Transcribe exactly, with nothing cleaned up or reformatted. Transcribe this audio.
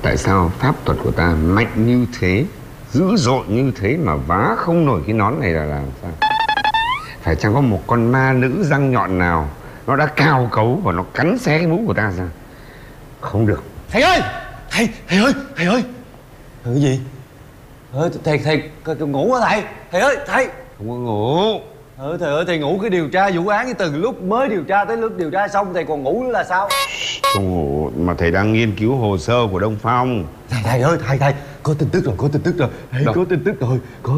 Tại sao pháp thuật của ta mạnh như thế, dữ dội như thế mà vá không nổi cái nón này là làm sao? Phải chăng có một con ma nữ răng nhọn nào nó đã cào cấu và nó cắn xé cái mũ của ta ra? Không được. Thầy ơi! Thầy! Thầy ơi! Thầy ơi! Thầy cái gì? Thầy, thầy, thầy, thầy ngủ hả thầy? Thầy ơi! Thầy! Không có ngủ. Ừ, thầy ơi, thầy ngủ cái điều tra vụ án từ lúc mới điều tra tới lúc điều tra xong thầy còn ngủ nữa là sao? Không ngủ, mà thầy đang nghiên cứu hồ sơ của Đông Phong. Thầy, thầy ơi, thầy, thầy, có tin tức rồi, có tin tức rồi. Thầy, có tin tức rồi, có